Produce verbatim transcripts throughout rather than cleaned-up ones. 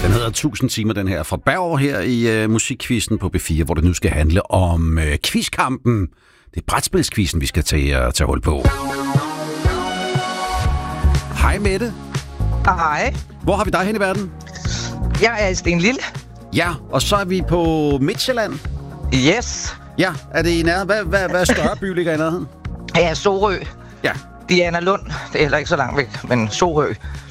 Den hedder tusind timer, den her fra Berg her i uh, musikquizzen på B fire, hvor det nu skal handle om uh, quizkampen. Det er brætspilsquizzen, vi skal tage, uh, tage hul på. Hej Mette. Hej. Hvor har vi dig hen i verden? Jeg er i Stenlille. Ja, og så er vi på Midtjylland. Yes. Ja, er det i nærheden? Hvad, hvad, hvad større by ligger i nærheden? Ja, Sorø. Ja. Diana Lund. Det er heller ikke så langt væk, men Sorø.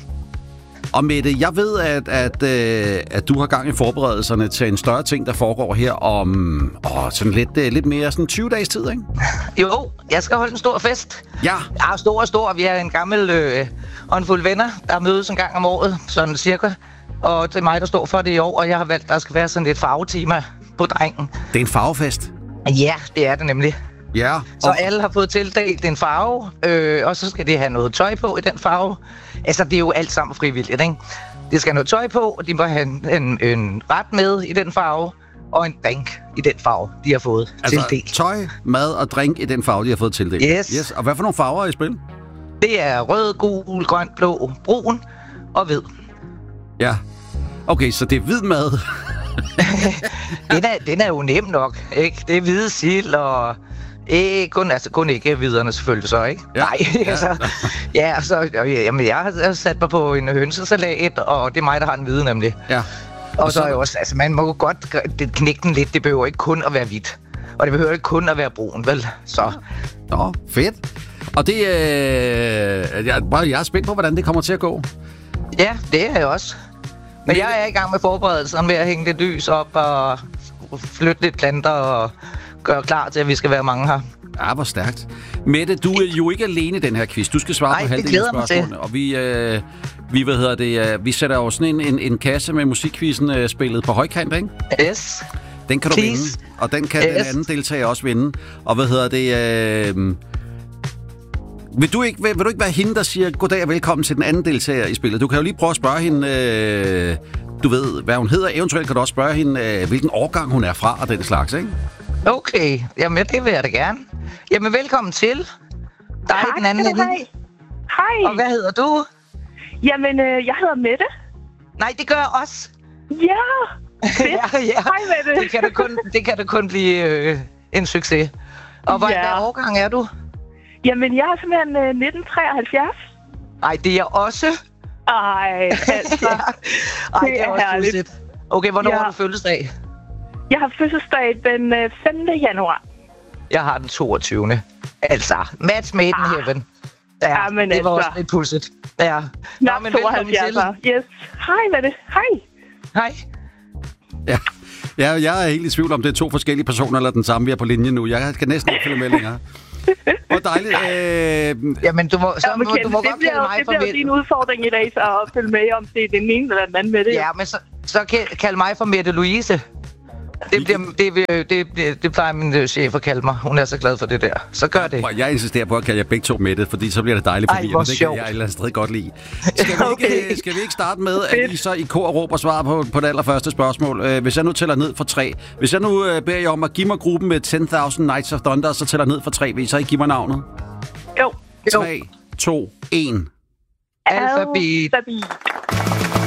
Og Mette, jeg ved, at, at, øh, at du har gang i forberedelserne til en større ting, der foregår her om åh, sådan lidt, øh, lidt mere sådan tyve dages tid, ikke? Jo, jeg skal holde en stor fest. Ja. Ja, stor og stor. Vi er en gammel øh, håndfuld venner, der mødes en gang om året, sådan cirka. Og det er mig, der står for det i år, og jeg har valgt, at der skal være sådan et farvetema på drengen. Det er en farvefest. Ja, det er det nemlig. Ja. Så alle har fået tildelt en farve, øh, og så skal de have noget tøj på i den farve. Altså, det er jo alt sammen frivilligt, ikke? De skal have noget tøj på, og de må have en, en, en ret med i den farve, og en drink i den farve, de har fået altså, tildelt. Tøj, mad og drink i den farve, de har fået tildelt? Yes. yes. Og hvad for nogle farver er i spil? Det er rød, gul, grøn, blå, brun og hvid. Ja. Okay, så det er hvid mad. den, er, den er jo nem nok, ikke? Det er hvide sild og... Eh, kun, altså, kun ikke hviderne selvfølgelig så, ikke? Ja. Nej, Ja. altså... Ja, så... Jamen, jeg har sat mig på en hønsesalat, og det er mig, der har den hvide, nemlig. Ja. Og, og så er jo også... Altså, man må jo godt knække den lidt. Det behøver ikke kun at være hvidt. Og det behøver ikke kun at være brun, vel? Så... Nå, fedt. Og det... Øh, jeg, jeg er spændt på, hvordan det kommer til at gå. Ja, det er jeg også. Men jeg er i gang med forberedelserne med at hænge lidt lys op og flytte lidt planter og gøre klar til, at vi skal være mange her. Ja, hvor stærkt. Mette, du er jo ikke alene i den her quiz. Du skal svare Nej, på halvdelen af spørgsmålene. Og vi, øh, vi, hvad hedder det, øh, vi sætter jo sådan en, en, en kasse med musikquizzen øh, spillet på højkant, ikke? Yes. Den kan du Please. vinde. Og den kan Yes. den anden deltager også vinde. Og hvad hedder det... Øh, vil, du ikke, vil, vil du ikke være hende, der siger goddag og velkommen til den anden deltager i spillet? Du kan jo lige prøve at spørge hende... Øh, du ved, hvad hun hedder. Eventuelt kan du også spørge hende, øh, hvilken årgang hun er fra og den slags, ikke? Okay, jamen det vil jeg da gerne. Jamen velkommen til. Der er den anden ende. Hej. Og hvad hedder du? Jamen, øh, jeg hedder Mette. Nej, det gør jeg også. Ja. ja, ja. Hej, Mette. Det kan da kun, det kan da kun blive øh, en succes. Og hvad, Ja. hvad årgang er du? Jamen, jeg er simpelthen øh, nitten treoghalvfjerds. Nej, det er jeg også. Ej, altså. ja. Ej, det det er er også herligt. pudsigt. Okay, hvornår Ja. har du fødselsdag? Jeg har fødselsdag den øh, femte januar. Jeg har den toogtyvende Altså, match made in Ah. heaven. Ja, Ja, men det var altså. også lidt pudset. Ja. Nå, Knap men velkommen tooghalvfjerds. til. Yes. Hej, Mette. Hej. Hej. Ja. ja, jeg er helt i tvivl om, det er to forskellige personer eller den samme, vi er på linjen nu. Jeg kan næsten ikke følge med længere. Hvor dejligt. Øh... Jamen, du må, så Ja, må, Kent, du må det godt bliver, kalde jo- mig det for bliver jo Mette. din udfordring i dag, så at følge med, om det er den ene eller den anden med det. Ja, men så, så kald, kald mig for Mette Louise. Det, bliver, det, det, det, det, det plejer min øh, chef at kalde mig. Hun er så glad for det der. Så gør det. Jeg insisterer på at kalde jer begge to Mette, fordi så bliver det dejligt Ej, forvirrende. hvor Det kan sjovt. jeg et eller andet sted godt lide. Skal vi, Okay. ikke, skal vi ikke starte med, at I så i kor råber svar på, på det allerførste spørgsmål? Øh, hvis jeg nu tæller ned for tre. Hvis jeg nu øh, beder jer om at give mig gruppen med ti tusind Nights of Thunder, så tæller ned for tre. Vil I så ikke give mig navnet? Jo. Jo. tre, to, et Alfabet. Alfabet.